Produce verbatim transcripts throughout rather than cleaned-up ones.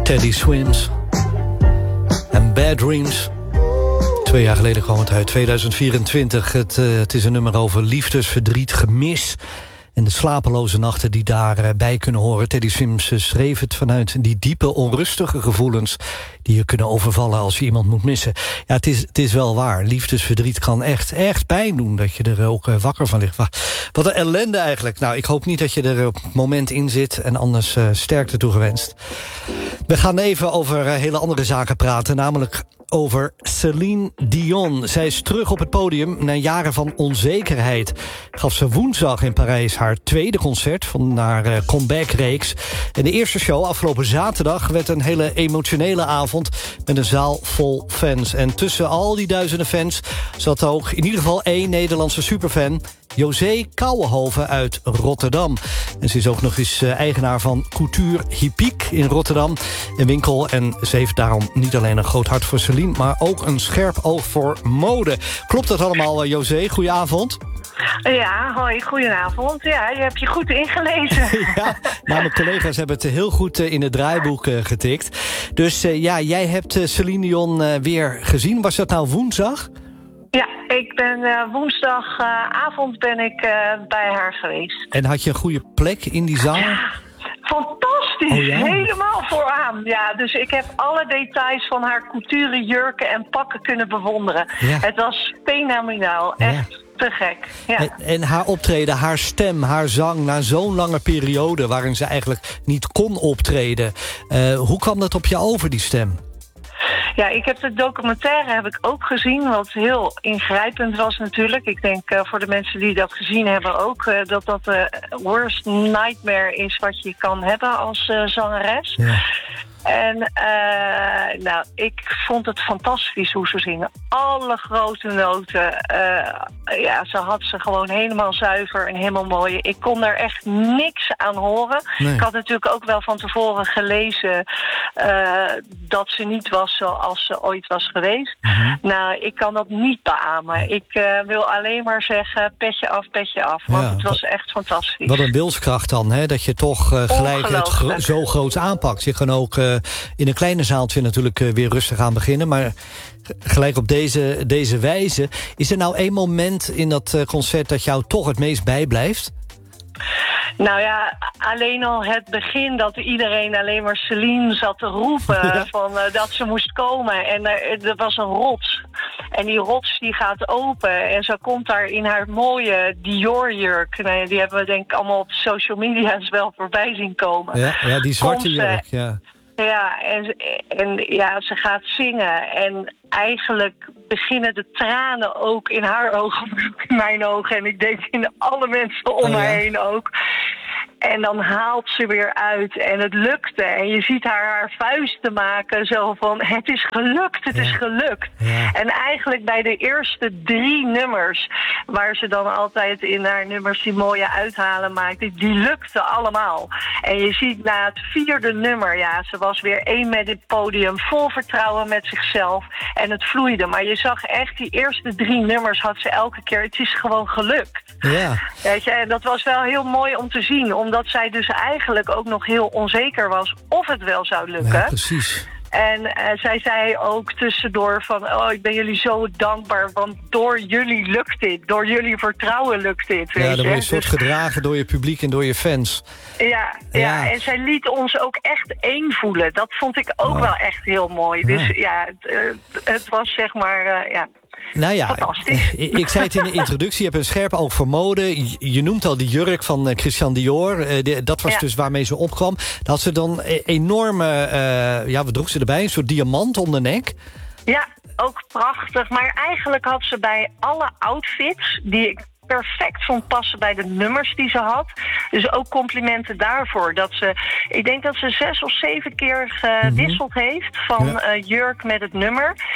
Teddy Swims en Bad Dreams. Twee jaar geleden kwam het uit, tweeduizend vierentwintig. Het, uh, het is een nummer over liefdesverdriet, gemis en de slapeloze nachten die daarbij uh, kunnen horen. Teddy Swims uh, schreef het vanuit die diepe, onrustige gevoelens die je kunnen overvallen als je iemand moet missen. Ja, het is, het is wel waar. Liefdesverdriet kan echt, echt pijn doen, dat je er ook uh, wakker van ligt. Wat een ellende eigenlijk. Nou, ik hoop niet dat je er op het moment in zit en anders uh, sterkte toegewenst. We gaan even over uh, hele andere zaken praten, namelijk over Céline Dion. Zij is terug op het podium na jaren van onzekerheid. Gaf ze woensdag in Parijs haar tweede concert van haar uh, comeback-reeks. En de eerste show afgelopen zaterdag werd een hele emotionele avond met een zaal vol fans. En tussen al die duizenden fans zat ook in ieder geval één Nederlandse superfan, José Kouwenhoven uit Rotterdam. En ze is ook nog eens uh, eigenaar van Couture Hippiek in Rotterdam, een winkel. En ze heeft daarom niet alleen een groot hart voor Céline, maar ook een scherp oog voor mode. Klopt dat allemaal, uh, José? Goedenavond. Ja, hoi, goedenavond. Ja, je hebt je goed ingelezen. Ja, nou, mijn collega's hebben het heel goed uh, in het draaiboek uh, getikt. Dus uh, ja, jij hebt uh, Céline Dion uh, weer gezien. Was dat nou woensdag? Ja, ik ben uh, woensdagavond uh, ben ik uh, bij haar geweest. En had je een goede plek in die zaal? Ja, fantastisch. Oh, ja? Helemaal vooraan. Ja, dus ik heb alle details van haar couture jurken en pakken kunnen bewonderen. Ja. Het was fenomenaal. Echt. Ja. Te gek, ja. En, en haar optreden, haar stem, haar zang na zo'n lange periode waarin ze eigenlijk niet kon optreden. Uh, hoe kwam dat op je over, die stem? Ja, ik heb de documentaire heb ik ook gezien, wat heel ingrijpend was natuurlijk. Ik denk uh, voor de mensen die dat gezien hebben ook, uh, dat dat de worst nightmare is wat je kan hebben als uh, zangeres. Ja. En uh, nou, ik vond het fantastisch hoe ze zingen. Alle grote noten. Uh, ja, ze had ze gewoon helemaal zuiver en helemaal mooi. Ik kon er echt niks aan horen. Nee. Ik had natuurlijk ook wel van tevoren gelezen uh, dat ze niet was zoals ze ooit was geweest. Mm-hmm. Nou, ik kan dat niet beamen. Ik uh, wil alleen maar zeggen, petje af, petje af. Want ja, het was echt fantastisch. Wat een wilskracht dan, hè? Dat je toch uh, gelijk het gro- zo groot aanpakt. Je kan ook uh, in een kleine zaaltje natuurlijk uh, weer rustig aan beginnen. Maar gelijk op deze, deze wijze. Is er nou één moment in dat uh, concert dat jou toch het meest bijblijft? Nou ja, alleen al het begin dat iedereen alleen maar Céline zat te roepen ja. van, uh, dat ze moest komen. En uh, er was een rots. En die rots die gaat open. En ze komt daar in haar mooie Dior-jurk. Nou ja, die hebben we denk ik allemaal op social media's wel voorbij zien komen. Ja, ja die zwarte jurk, ja. Ja, en, en ja, ze gaat zingen. En eigenlijk beginnen de tranen ook in haar ogen, in mijn ogen. En ik denk in alle mensen om haar oh, ja. heen ook. En dan haalt ze weer uit en het lukte. En je ziet haar haar vuisten maken. Zo van, het is gelukt, het ja. is gelukt. Ja. En eigenlijk bij de eerste drie nummers, waar ze dan altijd in haar nummers die mooie uithalen maakt, die, die lukte allemaal. En je ziet na het vierde nummer, ja, ze was weer één met het podium, vol vertrouwen met zichzelf. En het vloeide. Maar je zag echt, die eerste drie nummers had ze elke keer, het is gewoon gelukt. Ja. Weet je, en dat was wel heel mooi om te zien, omdat zij dus eigenlijk ook nog heel onzeker was of het wel zou lukken. Ja, precies. En uh, zij zei ook tussendoor van, oh, ik ben jullie zo dankbaar, want door jullie lukt dit. Door jullie vertrouwen lukt dit. Ja, weet dan word je dus, soort gedragen door je publiek en door je fans. Ja, ja, ja, en zij liet ons ook echt één voelen. Dat vond ik ook oh. wel echt heel mooi. Dus ja, ja het, uh, het was zeg maar, uh, ja... Nou ja, ik, ik zei het in de introductie, je hebt een scherp oog voor mode. Je, je noemt al die jurk van uh, Christian Dior. Uh, de, dat was ja. dus waarmee ze opkwam. Dat had ze dan een enorme, uh, ja, wat droeg ze erbij? Een soort diamant om de nek. Ja, ook prachtig. Maar eigenlijk had ze bij alle outfits die ik perfect vond passen bij de nummers die ze had. Dus ook complimenten daarvoor. Dat ze, ik denk dat ze zes of zeven keer gewisseld mm-hmm. heeft van ja. uh, jurk met het nummer.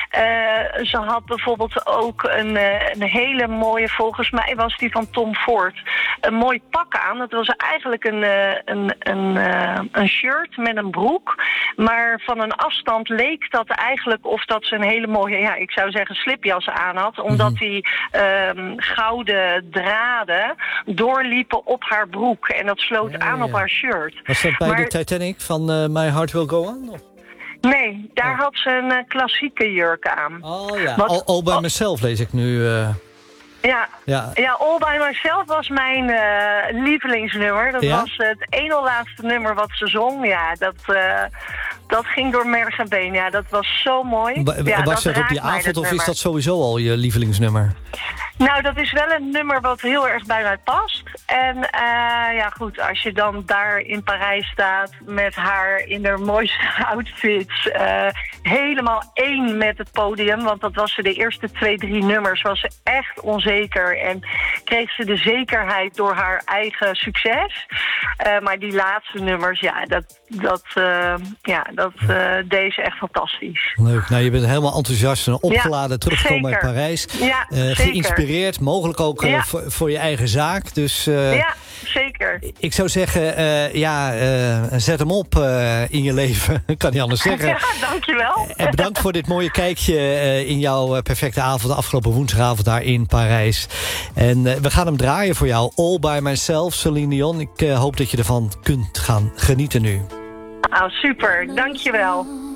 Uh, ze had bijvoorbeeld ook een, uh, een hele mooie, volgens mij was die van Tom Ford, een mooi pak aan. Dat was eigenlijk een, uh, een, een, uh, een shirt met een broek. Maar van een afstand leek dat eigenlijk of dat ze een hele mooie, ja, ik zou zeggen slipjas aan had. Omdat die um, gouden draden doorliepen op haar broek. En dat sloot ja, aan ja. op haar shirt. Was dat bij maar, de Titanic van uh, My Heart Will Go On? Of? Nee, daar oh. had ze een uh, klassieke jurk aan. Oh ja, Wat, all, all by oh, Myself lees ik nu. Uh... Ja. Ja. ja, All By Myself was mijn uh, lievelingsnummer. Dat ja? was het ene laatste nummer wat ze zong. Ja, dat, uh, dat ging door merg en been. Ja, dat was zo mooi. Ba- ja, was dat dat op die avond of nummer. Is dat sowieso al je lievelingsnummer? Nou, dat is wel een nummer wat heel erg bij mij past. En uh, ja goed, als je dan daar in Parijs staat met haar in haar mooiste outfits. Uh, helemaal één met het podium. Want dat was ze de eerste twee, drie nummers. Was ze echt onzeker. En kreeg ze de zekerheid door haar eigen succes. Uh, maar die laatste nummers, ja, dat, dat, uh, ja, dat uh, deed ze echt fantastisch. Leuk. Nou, je bent helemaal enthousiast en opgeladen ja, teruggekomen uit Parijs. Ja, uh, geïnspireerd, mogelijk ook uh, ja. voor, voor je eigen zaak. Dus, uh, ja, zeker. Ik zou zeggen, uh, ja, uh, zet hem op uh, in je leven. Kan niet anders zeggen. Ja, dankjewel. En bedankt voor dit mooie kijkje uh, in jouw uh, perfecte avond. Afgelopen woensdagavond daar in Parijs. En uh, we gaan hem draaien voor jou. All By Myself, Celine Dion. Ik uh, hoop dat je ervan kunt gaan genieten nu. Oh, super. Dankjewel.